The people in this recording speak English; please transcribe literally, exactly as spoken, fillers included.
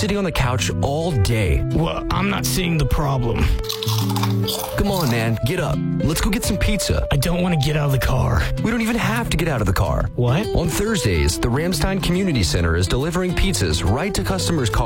sitting on the couch all day. Well, I'm not seeing the problem. Come on, man, get up. Let's go get some pizza. I don't want to get out of the car. We don't even have to get out of the car. What? On Thursdays, the Ramstein Community Center is delivering pizzas right to customers' cars.